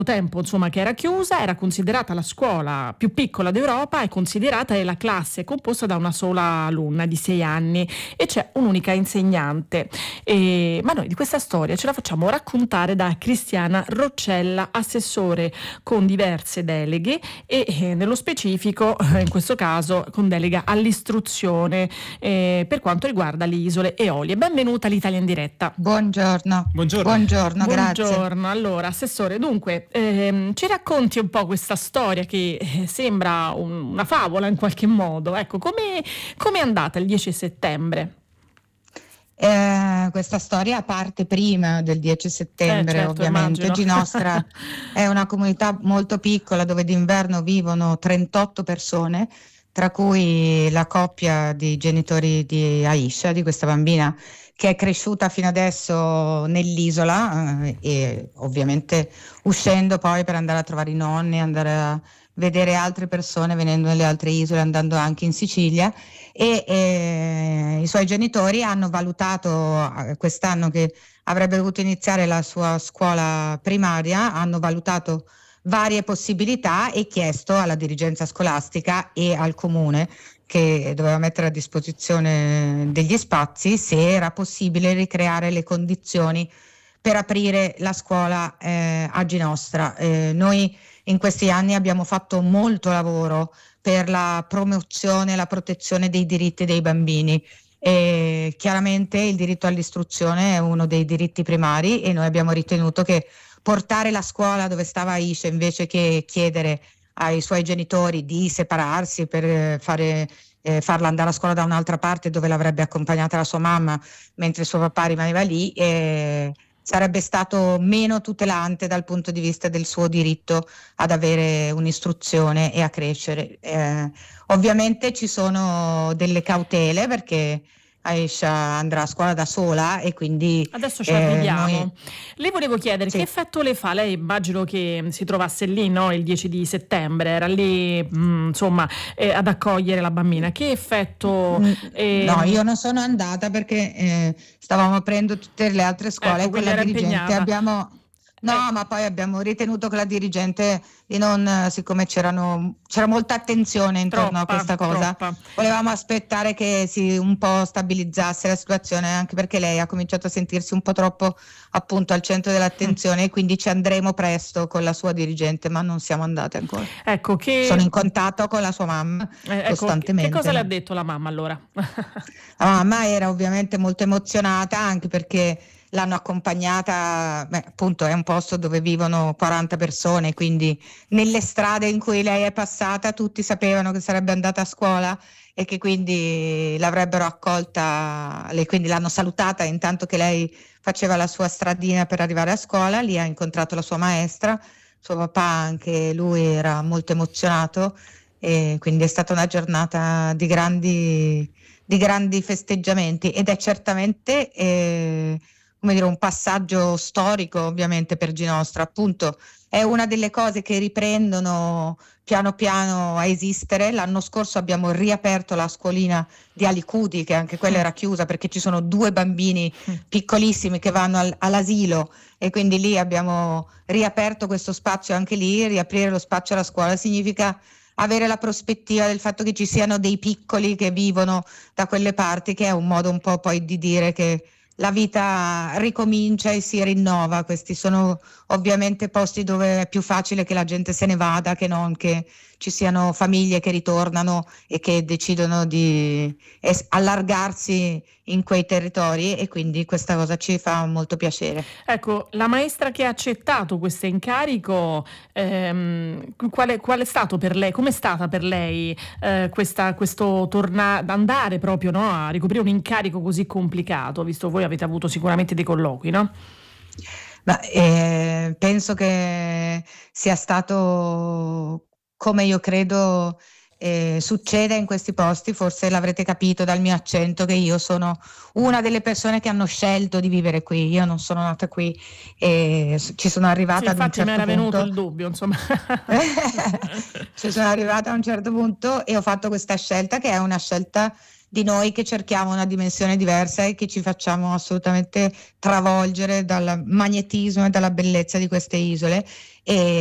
tempo insomma che era chiusa, era considerata la scuola più piccola d'Europa, è considerata, e la classe è composta da una sola alunna di 6 anni e c'è un'unica insegnante. Ma noi di questa storia ce la facciamo raccontare da Cristiana Roccella, assessore con diverse deleghe e nello specifico in questo caso con delega all'istruzione per quanto riguarda le isole Eolie. Benvenuta all'Italia in diretta. Buongiorno. Buongiorno, grazie. Buongiorno, allora assessore, dunque ci racconti un po' questa storia che sembra una favola in qualche modo, ecco, come è andata il 10 settembre? Questa storia parte prima del 10 settembre, certo, ovviamente. immagino. Ginostra è una comunità molto piccola dove d'inverno vivono 38 persone, tra cui la coppia di genitori di Aisha, di questa bambina che è cresciuta fino adesso nell'isola e ovviamente uscendo poi per andare a trovare i nonni, andare a vedere altre persone, venendo nelle altre isole, andando anche in Sicilia. E i suoi genitori hanno valutato quest'anno che avrebbe dovuto iniziare la sua scuola primaria, hanno valutato varie possibilità e chiesto alla dirigenza scolastica e al comune, che doveva mettere a disposizione degli spazi, se era possibile ricreare le condizioni per aprire la scuola a Ginostra. Noi in questi anni abbiamo fatto molto lavoro per la promozione e la protezione dei diritti dei bambini. E chiaramente il diritto all'istruzione è uno dei diritti primari e noi abbiamo ritenuto che portare la scuola dove stava Aisha, invece che chiedere ai suoi genitori di separarsi per farla andare a scuola da un'altra parte dove l'avrebbe accompagnata la sua mamma mentre suo papà rimaneva lì, sarebbe stato meno tutelante dal punto di vista del suo diritto ad avere un'istruzione e a crescere. Ovviamente ci sono delle cautele perché Aisha andrà a scuola da sola e quindi adesso ci arriviamo. Le volevo chiedere Sì. che effetto le fa? Lei immagino che si trovasse lì, no? Il 10 di settembre, era lì insomma ad accogliere la bambina. Che effetto? No, io non sono andata perché stavamo aprendo tutte le altre scuole, Ecco, con quindi la era dirigente impegnata. ma poi abbiamo ritenuto che la dirigente di non, siccome c'era molta attenzione intorno a questa cosa, Troppa. volevamo aspettare che si un po' stabilizzasse la situazione, anche perché lei ha cominciato a sentirsi un po' troppo appunto al centro dell'attenzione e quindi ci andremo presto con la sua dirigente, ma non siamo andate ancora. Ecco, Sono in contatto con la sua mamma costantemente. Che cosa le ha detto la mamma allora? La mamma era ovviamente molto emozionata, anche perché l'hanno accompagnata, appunto è un posto dove vivono 40 persone, quindi nelle strade in cui lei è passata tutti sapevano che sarebbe andata a scuola e che quindi l'avrebbero accolta, quindi l'hanno salutata intanto che lei faceva la sua stradina per arrivare a scuola. Lì ha incontrato la sua maestra, suo papà anche lui era molto emozionato e quindi è stata una giornata di grandi festeggiamenti ed è certamente come dire, un passaggio storico ovviamente per Ginostra. Appunto è una delle cose che riprendono piano piano a esistere. L'anno scorso abbiamo riaperto la scuolina di Alicudi, che anche quella era chiusa perché ci sono 2 bambini piccolissimi che vanno all'asilo e quindi lì abbiamo riaperto questo spazio. Anche lì riaprire lo spazio alla scuola significa avere la prospettiva del fatto che ci siano dei piccoli che vivono da quelle parti, che è un modo un po' poi di dire che la vita ricomincia e si rinnova. Questi sono ovviamente posti dove è più facile che la gente se ne vada che non che ci siano famiglie che ritornano e che decidono di allargarsi in quei territori e quindi questa cosa ci fa molto piacere. Ecco, la maestra che ha accettato questo incarico, qual è stato per lei, com'è stata per lei questo andare proprio, no, a ricoprire un incarico così complicato, visto voi avete avuto sicuramente dei colloqui, no? Ma, penso che sia stato, come io credo succede in questi posti. Forse l'avrete capito dal mio accento che io sono una delle persone che hanno scelto di vivere qui. Io non sono nata qui e ci sono arrivata ad un infatti certo mi era punto. venuto il dubbio, insomma. Ci sono arrivata a un certo punto e ho fatto questa scelta, che è una scelta di noi che cerchiamo una dimensione diversa e che ci facciamo assolutamente travolgere dal magnetismo e dalla bellezza di queste isole. E